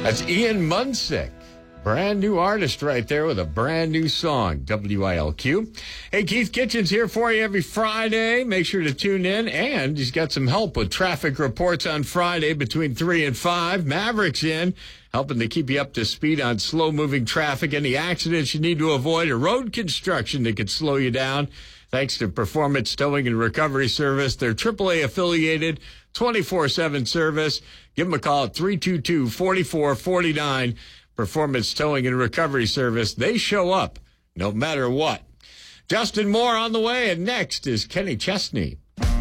That's Ian Munsick. Brand new artist right there with a brand new song, WILQ. Hey, Keith Kitchens here for you every Friday. Make sure to tune in. And he's got some help with traffic reports on Friday between 3 and 5. Maverick's in, helping to keep you up to speed on slow-moving traffic, any accidents you need to avoid, or road construction that could slow you down. Thanks to Performance Towing and Recovery Service. They're AAA affiliated, 24/7 service. Give them a call at 322-4449. Performance Towing and Recovery Service. They show up no matter what. Justin Moore on the way, and next is Kenny Chesney.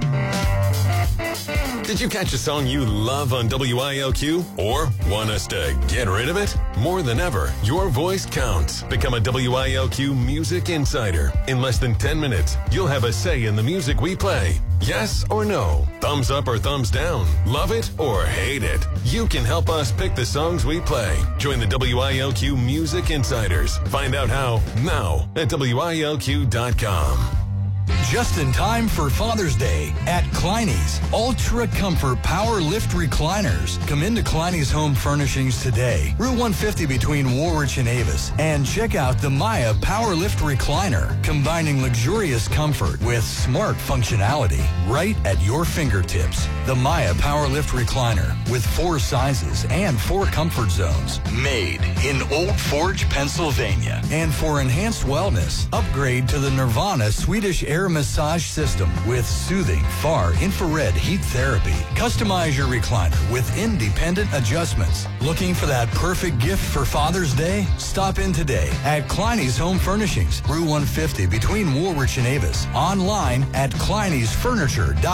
Did you catch a song you love on WILQ? Or want us to get rid of it? More than ever, your voice counts. Become a WILQ Music Insider. In less than 10 minutes, you'll have a say in the music we play. Yes or no? Thumbs up or thumbs down? Love it or hate it? You can help us pick the songs we play. Join the WILQ Music Insiders. Find out how now at WILQ.com. Just in time for Father's Day at Kleiny's. Ultra Comfort Power Lift Recliners. Come into Kleiny's Home Furnishings today. Route 150 between Woolwich and Avis. And check out the Maya Power Lift Recliner, combining luxurious comfort with smart functionality right at your fingertips. The Maya Power Lift Recliner with 4 sizes and 4 comfort zones. Made in Old Forge, Pennsylvania. And for enhanced wellness, upgrade to the Nirvana Swedish Air Massage System with soothing far infrared heat therapy. Customize your recliner with independent adjustments. Looking for that perfect gift for Father's Day? Stop in today at Kleiny's Home Furnishings, Route 150 between Woolwich and Avis. Online at kleiny'sfurniture.com.